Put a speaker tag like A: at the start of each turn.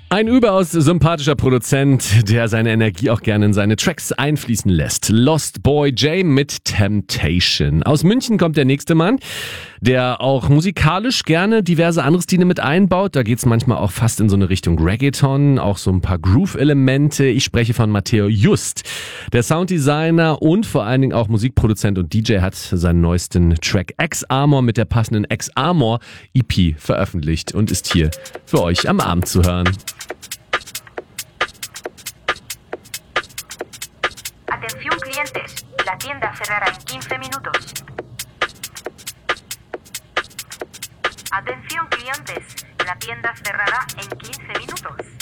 A: Ein überaus sympathischer Produzent, der seine Energie auch gerne in seine Tracks einfließen lässt. Lost Boy J mit Temptation. Aus München kommt der nächste Mann, der auch musikalisch gerne diverse andere Stile mit einbaut. Da geht's manchmal auch fast in so eine Richtung Reggaeton, auch so ein paar Groove-Elemente. Ich spreche von Matteo Just. Der Sounddesigner und vor allen Dingen auch Musikproduzent und DJ hat seinen neuesten Track X-Armor mit der passenden X-Armor EP veröffentlicht und ist hier für euch am Abend zu hören.
B: Atención clientes, la tienda cerrará en 15 minutos. Atención clientes, la tienda cerrará en 15 minutos.